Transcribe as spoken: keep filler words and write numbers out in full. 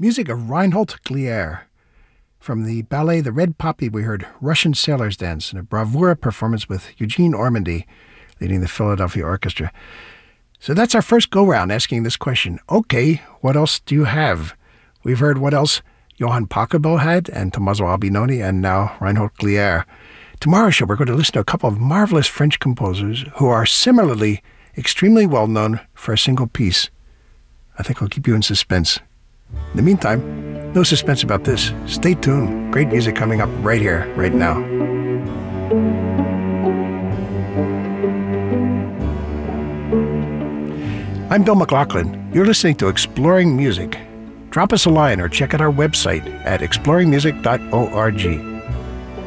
Music of Reinhold Glier. From the ballet The Red Poppy, we heard Russian Sailor's Dance and a bravura performance with Eugene Ormandy leading the Philadelphia Orchestra. So that's our first go-round asking this question. Okay, what else do you have? We've heard what else Johann Pachelbel had, and Tommaso Albinoni, and now Reinhold Glier. Tomorrow's show, we're going to listen to a couple of marvelous French composers who are similarly extremely well known for a single piece. I think I'll keep you in suspense. In the meantime, no suspense about this. Stay tuned. Great music coming up right here, right now. I'm Bill McLaughlin. You're listening to Exploring Music. Drop us a line or check out our website at exploring music dot org.